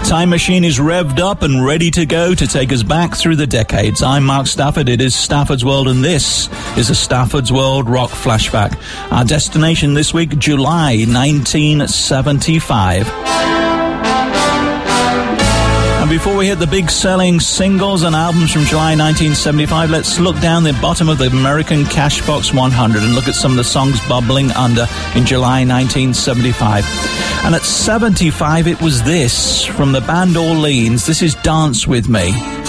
Time machine is revved up and ready to go to take us back through the decades. I'm Mark Stafford. It is Stafford's World, and this is a Stafford's World rock flashback. Our destination this week, July 1975. And before we hit the big selling singles and albums from July 1975, let's look down the bottom of the American Cashbox 100 and look at some of the songs bubbling under in July 1975. And at 75, it was this from the band Orleans. This is Dance With Me.